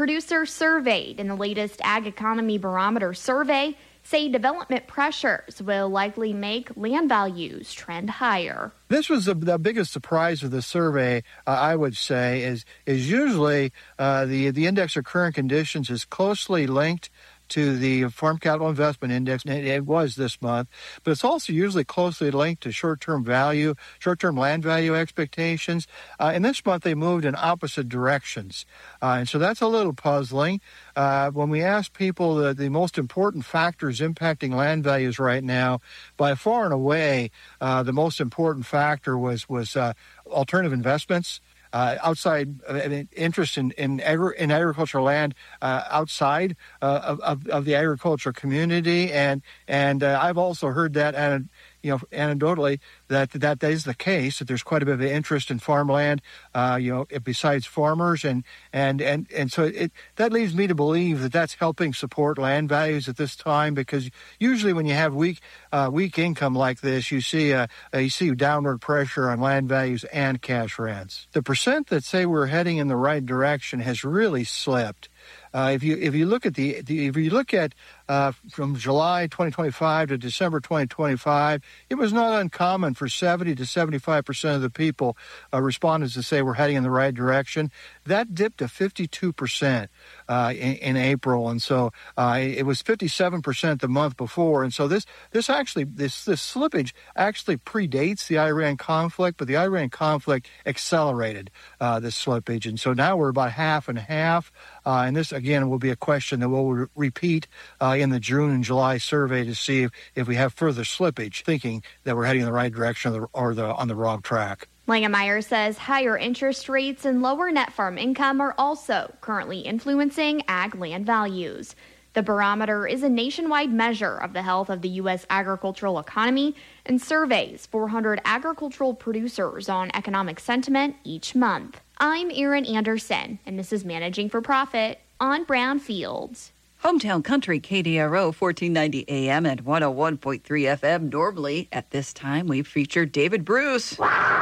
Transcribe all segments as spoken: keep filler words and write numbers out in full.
Producers surveyed in the latest Ag Economy Barometer survey say development pressures will likely make land values trend higher. This was the, the biggest surprise of the survey, uh, I would say, is is usually uh, the, the index of current conditions is closely linked to the Farm Capital Investment Index. It was this month, but it's also usually closely linked to short-term value, short-term land value expectations. Uh, and this month, they moved in opposite directions. Uh, and so that's a little puzzling. Uh, when we ask people the, the most important factors impacting land values right now, by far and away, uh, the most important factor was, was uh, alternative investments. Uh, outside uh, interest in in, agri- in agricultural land uh, outside uh, of, of the agricultural community, and and uh, I've also heard that, and you know, anecdotally, that that is the case. That there's quite a bit of interest in farmland, uh, you know, besides farmers, and and and and so it that leads me to believe that that's helping support land values at this time, because usually when you have weak uh, weak income like this, you see a, a you see downward pressure on land values and cash rents. The percent that say we're heading in the right direction has really slipped. Uh, if you if you look at the, the if you look at uh, from July twenty twenty-five to December twenty twenty-five, it was not uncommon for seventy to seventy-five percent of the people uh, respondents to say we're heading in the right direction. That dipped to fifty-two percent uh, in, in April, and so uh, it was fifty-seven percent the month before. And so this this actually this this slippage actually predates the Iran conflict, but the Iran conflict accelerated uh, this slippage, and so now we're about half and half. Uh, and this, again, will be a question that we'll re- repeat uh, in the June and July survey to see if, if we have further slippage, thinking that we're heading in the right direction or, the, or the, on the wrong track. Langemeier says higher interest rates and lower net farm income are also currently influencing ag land values. The barometer is a nationwide measure of the health of the U S agricultural economy and surveys four hundred agricultural producers on economic sentiment each month. I'm Erin Anderson, and this is Managing for Profit on Brownfields. Hometown Country, K D R O, fourteen ninety A M and one oh one point three F M. Normally, at this time, we feature David Bruce,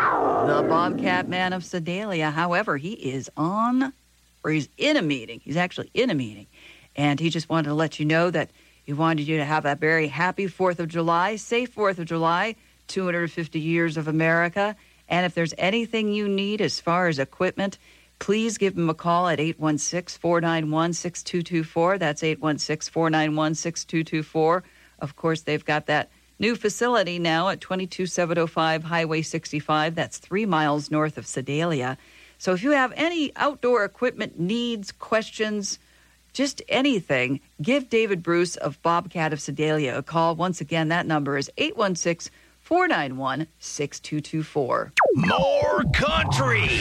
the Bobcat Man of Sedalia. However, he is on, or he's in a meeting. He's actually in a meeting. And he just wanted to let you know that he wanted you to have a very happy fourth of July, safe fourth of July, two hundred fifty years of America. And if there's anything you need as far as equipment, please give him a call at eight one six, four nine one, six two two four. That's eight one six, four nine one, six two two four. Of course, they've got that new facility now at twenty-two seven oh five Highway sixty-five. That's three miles north of Sedalia. So if you have any outdoor equipment needs, questions, just anything, give David Bruce of Bobcat of Sedalia a call. Once again, that number is eight one six, four nine one, six two two four. More country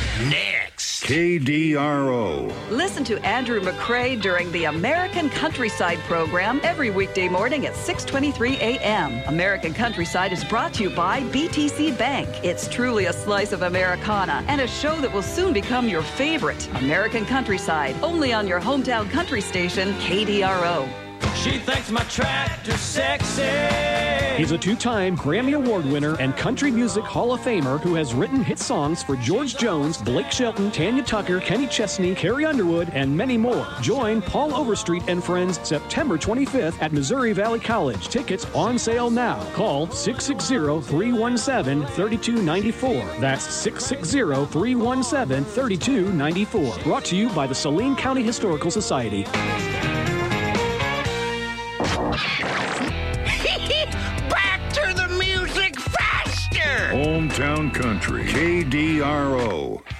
next. K D R O. Listen to Andrew McCrae during the American Countryside program every weekday morning at six twenty-three A M. American Countryside is brought to you by B T C Bank. It's truly a slice of Americana and a show that will soon become your favorite. American Countryside, only on your hometown country station, K D R O. She thinks my tractor's sexy. He's a two-time Grammy Award winner and Country Music Hall of Famer who has written hit songs for George Jones, Blake Shelton, Tanya Tucker, Kenny Chesney, Carrie Underwood, and many more. Join Paul Overstreet and friends September twenty-fifth at Missouri Valley College. Tickets on sale now. Call six six zero, three one seven, three two nine four. That's six six zero, three one seven, three two nine four. Brought to you by the Saline County Historical Society. Back to the music faster! Hometown Country, K D R O.